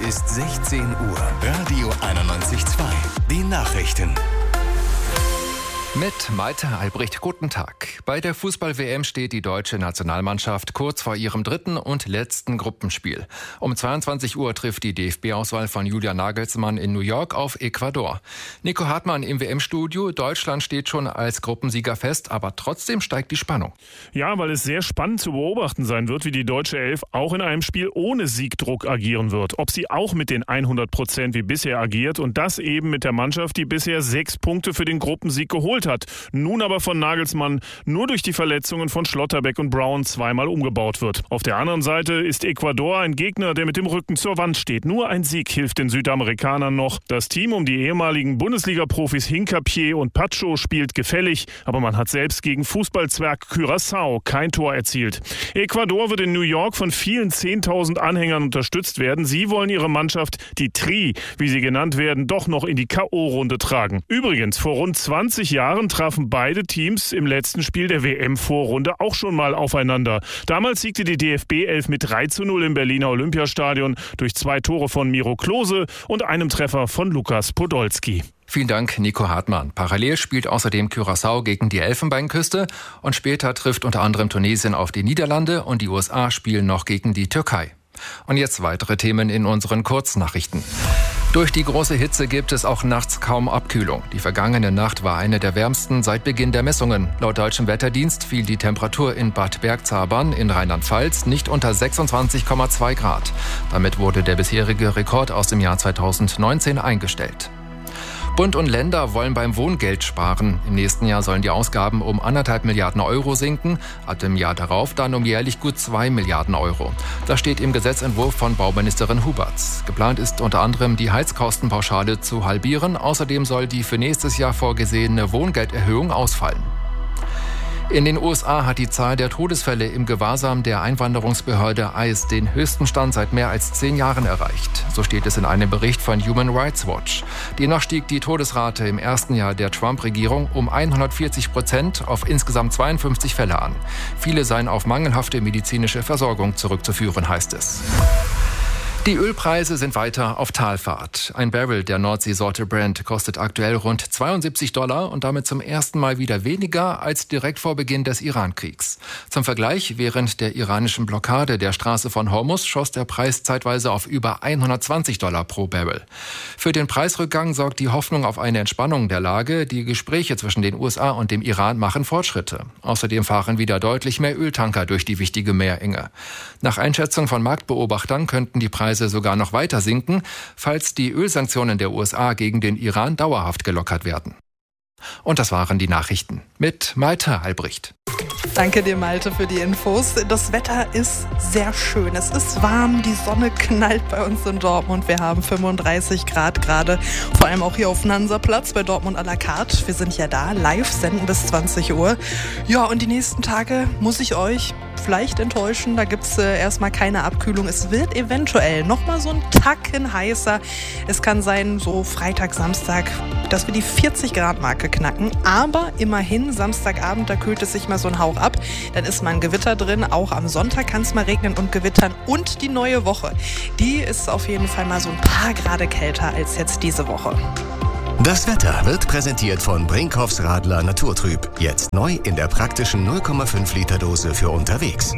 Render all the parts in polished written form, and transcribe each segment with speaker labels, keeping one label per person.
Speaker 1: ist 16 Uhr. Radio 91.2. Die Nachrichten.
Speaker 2: Mit Malte Albrecht, guten Tag. Bei der Fußball-WM steht die deutsche Nationalmannschaft kurz vor ihrem dritten und letzten Gruppenspiel. Um 22 Uhr trifft die DFB-Auswahl von Julian Nagelsmann in New York auf Ecuador. Nico Hartmann im WM-Studio. Deutschland steht schon als Gruppensieger fest, aber trotzdem steigt die Spannung.
Speaker 3: Ja, weil es sehr spannend zu beobachten sein wird, wie die deutsche Elf auch in einem Spiel ohne Siegdruck agieren wird. Ob sie auch mit den 100% wie bisher agiert und das eben mit der Mannschaft, die bisher 6 Punkte für den Gruppensieg geholt hat. Nun aber von Nagelsmann nur durch die Verletzungen von Schlotterbeck und Brown zweimal umgebaut wird. Auf der anderen Seite ist Ecuador ein Gegner, der mit dem Rücken zur Wand steht. Nur ein Sieg hilft den Südamerikanern noch. Das Team um die ehemaligen Bundesliga-Profis Hincapié und Pacho spielt gefällig, aber man hat selbst gegen Fußballzwerg Curaçao kein Tor erzielt. Ecuador wird in New York von vielen 10.000 Anhängern unterstützt werden. Sie wollen ihre Mannschaft, die Tri, wie sie genannt werden, doch noch in die K.O.-Runde tragen. Übrigens, vor rund 20 Jahren trafen beide Teams im letzten Spiel der WM-Vorrunde auch schon mal aufeinander. Damals siegte die DFB-11 mit 3:0 im Berliner Olympiastadion durch 2 Tore von Miro Klose und einem Treffer von Lukas Podolski.
Speaker 2: Vielen Dank, Nico Hartmann. Parallel spielt außerdem Curaçao gegen die Elfenbeinküste und später trifft unter anderem Tunesien auf die Niederlande und die USA spielen noch gegen die Türkei. Und jetzt weitere Themen in unseren Kurznachrichten. Durch die große Hitze gibt es auch nachts kaum Abkühlung. Die vergangene Nacht war eine der wärmsten seit Beginn der Messungen. Laut Deutschem Wetterdienst fiel die Temperatur in Bad Bergzabern in Rheinland-Pfalz nicht unter 26,2 Grad. Damit wurde der bisherige Rekord aus dem Jahr 2019 eingestellt. Bund und Länder wollen beim Wohngeld sparen. Im nächsten Jahr sollen die Ausgaben um 1,5 Milliarden Euro sinken, ab dem Jahr darauf dann um jährlich gut 2 Milliarden Euro. Das steht im Gesetzentwurf von Bauministerin Huberts. Geplant ist unter anderem, die Heizkostenpauschale zu halbieren. Außerdem soll die für nächstes Jahr vorgesehene Wohngelderhöhung ausfallen. In den USA hat die Zahl der Todesfälle im Gewahrsam der Einwanderungsbehörde ICE den höchsten Stand seit mehr als 10 Jahren erreicht. So steht es in einem Bericht von Human Rights Watch. Demnach stieg die Todesrate im ersten Jahr der Trump-Regierung um 140% auf insgesamt 52 Fälle an. Viele seien auf mangelhafte medizinische Versorgung zurückzuführen, heißt es. Die Ölpreise sind weiter auf Talfahrt. Ein Barrel der Nordseesorte Brent kostet aktuell rund $72 und damit zum ersten Mal wieder weniger als direkt vor Beginn des Iran-Kriegs. Zum Vergleich, während der iranischen Blockade der Straße von Hormuz schoss der Preis zeitweise auf über $120 pro Barrel. Für den Preisrückgang sorgt die Hoffnung auf eine Entspannung der Lage. Die Gespräche zwischen den USA und dem Iran machen Fortschritte. Außerdem fahren wieder deutlich mehr Öltanker durch die wichtige Meerenge. Nach Einschätzung von Marktbeobachtern könnten die Preise sogar noch weiter sinken, falls die Ölsanktionen der USA gegen den Iran dauerhaft gelockert werden. Und das waren die Nachrichten mit Malte Albrecht.
Speaker 4: Danke dir, Malte, für die Infos. Das Wetter ist sehr schön. Es ist warm, die Sonne knallt bei uns in Dortmund. Wir haben 35 Grad gerade, vor allem auch hier auf dem Hansaplatz bei Dortmund à la carte. Wir sind ja da, live, senden bis 20 Uhr. Ja, und die nächsten Tage muss ich euch vielleicht enttäuschen. Da gibt es erstmal keine Abkühlung. Es wird eventuell nochmal so ein Tacken heißer. Es kann sein, so Freitag, Samstag, dass wir die 40-Grad-Marke knacken. Aber immerhin, Samstagabend, da kühlt es sich mal so ein Hauch ab. Dann ist mal ein Gewitter drin. Auch am Sonntag kann es mal regnen und gewittern. Und die neue Woche, die ist auf jeden Fall mal so ein paar Grad kälter als jetzt diese Woche.
Speaker 1: Das Wetter wird präsentiert von Brinkhoffs Radler Naturtrüb. Jetzt neu in der praktischen 0,5 Liter Dose für unterwegs.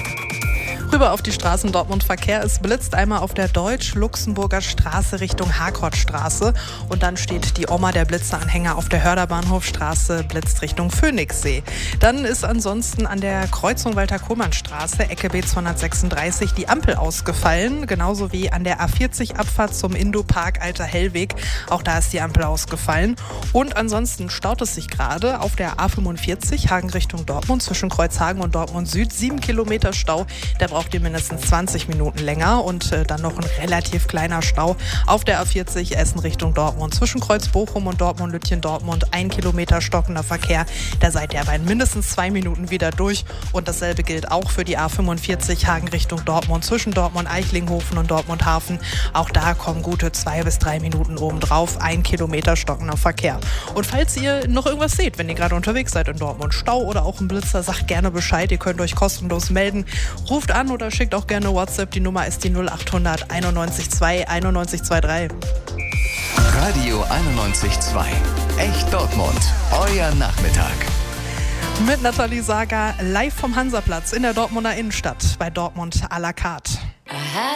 Speaker 4: Rüber auf die Straßen Dortmund Verkehr. Es blitzt einmal auf der Deutsch-Luxemburger Straße Richtung Harkortstraße. Und dann steht die Oma der Blitzeranhänger auf der Hörderbahnhofstraße, blitzt Richtung Phoenixsee. Dann ist ansonsten an der Kreuzung Walter-Kohlmann-Straße, Ecke B236, die Ampel ausgefallen. Genauso wie an der A40-Abfahrt zum Indo-Park Alter Hellweg. Auch da ist die Ampel ausgefallen. Und ansonsten staut es sich gerade auf der A45 Hagen Richtung Dortmund zwischen Kreuzhagen und Dortmund Süd. 7 Kilometer Stau. Da braucht ihr mindestens 20 Minuten länger und dann noch ein relativ kleiner Stau auf der A40 Essen Richtung Dortmund. Zwischen Kreuz Bochum und Dortmund-Lütchen-Dortmund 1 Kilometer stockender Verkehr. Da seid ihr aber in mindestens 2 Minuten wieder durch. Und dasselbe gilt auch für die A45 Hagen Richtung Dortmund. Zwischen Dortmund-Eichlinghofen und Dortmund-Hafen. Auch da kommen gute 2 bis 3 Minuten obendrauf. 1 Kilometer stockender Verkehr. Und falls ihr noch irgendwas seht, wenn ihr gerade unterwegs seid in Dortmund, Stau oder auch ein Blitzer, sagt gerne Bescheid. Ihr könnt euch kostenlos melden. Ruft an oder schickt auch gerne WhatsApp. Die Nummer ist die 0800 91 2 91 23.
Speaker 1: Radio 91.2. Echt Dortmund. Euer Nachmittag.
Speaker 4: Mit Nathalie Sager live vom Hansaplatz in der Dortmunder Innenstadt bei Dortmund à la carte.